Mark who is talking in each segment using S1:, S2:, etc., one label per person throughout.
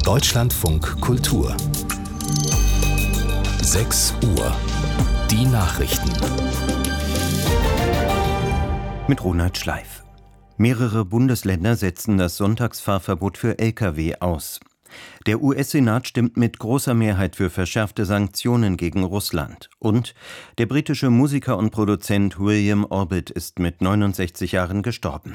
S1: Deutschlandfunk Kultur 6 Uhr. Die Nachrichten.
S2: Mit Ronald Schleif. Mehrere Bundesländer setzen das Sonntagsfahrverbot für Lkw aus. Der US-Senat stimmt mit großer Mehrheit für verschärfte Sanktionen gegen Russland. Und der britische Musiker und Produzent William Orbit ist mit 69 Jahren gestorben.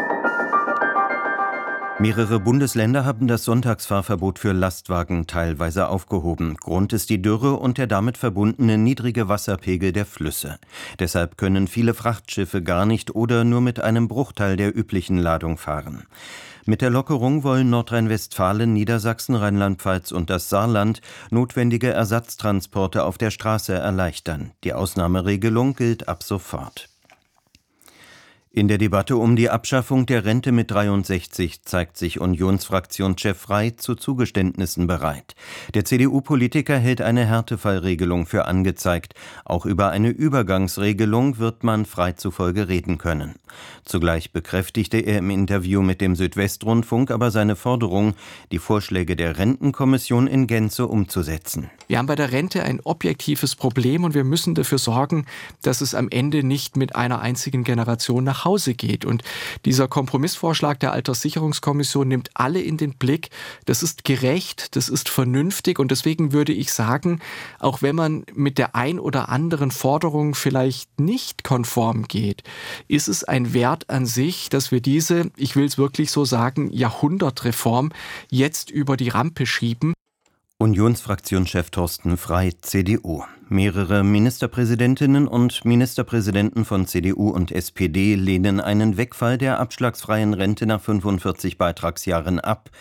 S2: Mehrere Bundesländer haben das Sonntagsfahrverbot für Lastwagen teilweise aufgehoben. Grund ist die Dürre und der damit verbundene niedrige Wasserpegel der Flüsse. Deshalb können viele Frachtschiffe gar nicht oder nur mit einem Bruchteil der üblichen Ladung fahren. Mit der Lockerung wollen Nordrhein-Westfalen, Niedersachsen, Rheinland-Pfalz und das Saarland notwendige Ersatztransporte auf der Straße erleichtern. Die Ausnahmeregelung gilt ab sofort. In der Debatte um die Abschaffung der Rente mit 63 zeigt sich Unionsfraktionschef Frey zu Zugeständnissen bereit. Der CDU-Politiker hält eine Härtefallregelung für angezeigt. Auch über eine Übergangsregelung wird man Frey zufolge reden können. Zugleich bekräftigte er im Interview mit dem Südwestrundfunk aber seine Forderung, die Vorschläge der Rentenkommission in Gänze umzusetzen.
S3: Wir haben bei der Rente ein objektives Problem und wir müssen dafür sorgen, dass es am Ende nicht mit einer einzigen Generation nach Hause geht. Und dieser Kompromissvorschlag der Alterssicherungskommission nimmt alle in den Blick. Das ist gerecht, das ist vernünftig und deswegen würde ich sagen, auch wenn man mit der ein oder anderen Forderung vielleicht nicht konform geht, ist es ein Wert an sich, dass wir diese, ich will es wirklich so sagen, Jahrhundertreform jetzt über die Rampe schieben.
S2: Unionsfraktionschef Thorsten Frey, CDU. Mehrere Ministerpräsidentinnen und Ministerpräsidenten von CDU und SPD lehnen einen Wegfall der abschlagsfreien Rente nach 45 Beitragsjahren ab.